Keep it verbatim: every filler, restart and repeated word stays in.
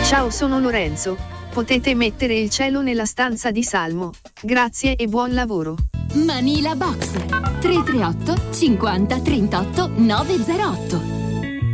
Ciao, sono Lorenzo. Potete mettere il cielo nella stanza di Salmo. Grazie e buon lavoro. Manila Box tre tre otto cinquanta trentotto nove zero otto.